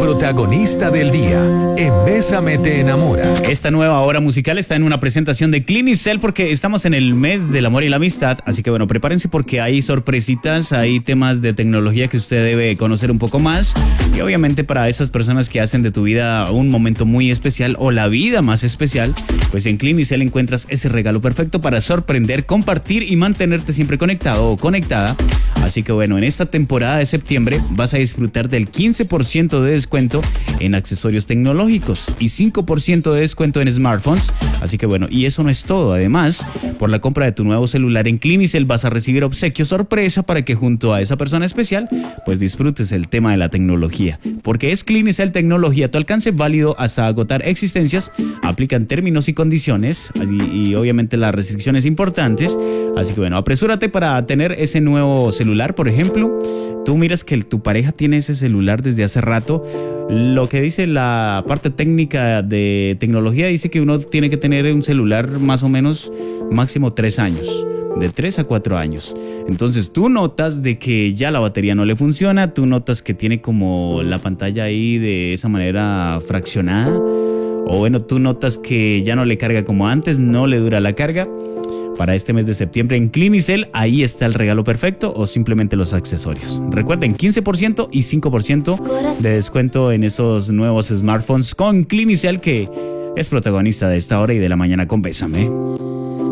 protagonista del día en Bésame te enamora. Esta nueva obra musical está en una presentación de Clinicel porque estamos en el mes del amor y la amistad, así que bueno, prepárense porque hay sorpresitas, hay temas de tecnología que usted debe conocer un poco más y obviamente para esas personas que hacen de tu vida un momento muy especial o la vida más especial, pues en Clinicel encuentras ese regalo perfecto para sorprender, compartir y mantenerte siempre conectado o conectada. Así que bueno, en esta temporada de septiembre vas a disfrutar del 15% de descuento en accesorios tecnológicos y 5% de descuento en smartphones. Así que bueno, y eso no es todo. Además, por la compra de tu nuevo celular en Clinicel vas a recibir obsequio sorpresa para que junto a esa persona especial, pues disfrutes el tema de la tecnología. Porque es Clinicel Tecnología a tu alcance, válido hasta agotar existencias. Aplican términos y condiciones y obviamente las restricciones importantes. Así que bueno, apresúrate para tener ese nuevo celular, por ejemplo. Tú miras que tu pareja tiene ese celular desde hace rato. Lo que dice la parte técnica de tecnología dice que uno tiene que tener un celular más o menos máximo 3 años. De 3 a 4 años. Entonces tú notas de que ya la batería no le funciona, tú notas que tiene como la pantalla ahí de esa manera fraccionada. O bueno, tú notas que ya no le carga como antes, no le dura la carga. Para este mes de septiembre en Clinicel, ahí está el regalo perfecto o simplemente los accesorios. Recuerden, 15% y 5% de descuento en esos nuevos smartphones con Clinicel, que es protagonista de esta hora y de la mañana con Bésame.